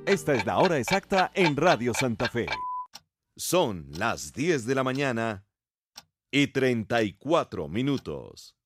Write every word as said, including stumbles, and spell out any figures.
Esta es la hora exacta en Radio Santa Fe. Son las diez de la mañana y treinta y cuatro minutos.